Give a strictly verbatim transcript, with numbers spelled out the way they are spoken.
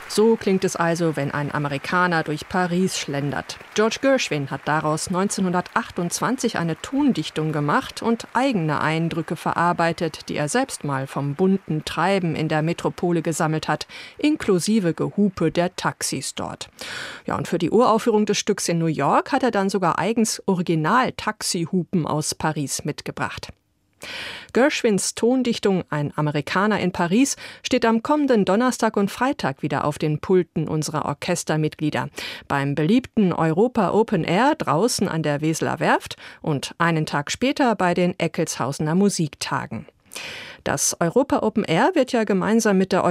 So klingt es also, wenn ein Amerikaner durch Paris schlendert. George Gershwin hat daraus neunzehnhundertachtundzwanzig eine Tondichtung gemacht und eigene Eindrücke verarbeitet, die er selbst mal vom bunten Treiben in der Metropole gesammelt hat, inklusive Gehupe der Taxis dort. Ja, und für die Uraufführung des Stücks in New York hat er dann sogar eigens Original-Taxihupen aus Paris mitgebracht. Gershwins Tondichtung »Ein Amerikaner in Paris« steht am kommenden Donnerstag und Freitag wieder auf den Pulten unserer Orchestermitglieder. Beim beliebten Europa Open Air draußen an der Weseler Werft und einen Tag später bei den Eckelshausener Musiktagen. Das Europa Open Air wird ja gemeinsam mit der